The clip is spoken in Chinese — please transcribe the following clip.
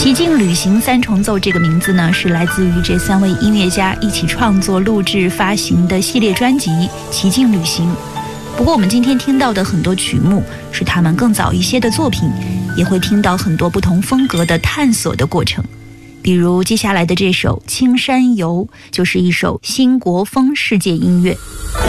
奇境旅行三重奏这个名字呢，是来自于这3位音乐家一起创作、录制、发行的系列专辑《奇境旅行》。不过我们今天听到的很多曲目是他们更早一些的作品，也会听到很多不同风格的探索的过程。比如接下来的这首《青山游》就是一首新国风世界音乐。